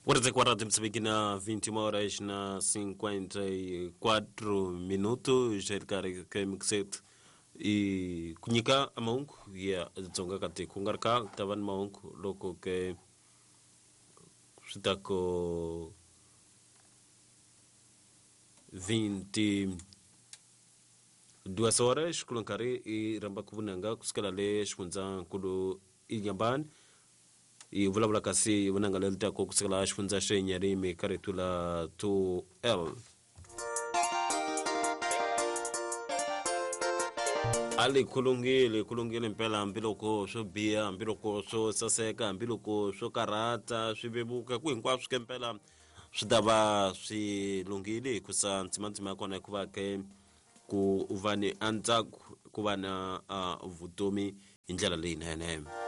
Urete kwa rati msibikina 20 horas na 54 minutos jerikari kemikset e kunyika amaungu ya zonga kati kungarka taban maungu loko ke sitako 22 horas kulankari e ramba kubunanga kuskala le shkunza kudu inyambani e vula kasi wanangalelta ko kuskala shkunza shenyari me karetula 2L ali kulungile mpela mbiloko swo biya mbiloko swo saseka mbiloko swo karata swivevuka ku hinkwaswo ke mpela swi ta va swi lungile kusa ntsimantshima ya kona hikuva ke ku va ni andzhaku ku va na vutomi hi ndlela leyinene.